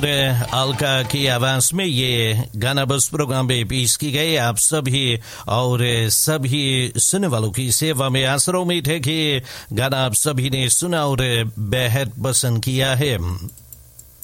अलका की आवाज में ये गाना बस प्रोग्राम में पेश की गई आप सभी और सभी सुनने वालों की सेवा में। आशा उम्मीद है कि गाना आप सभी ने सुना और बेहद पसंद किया है।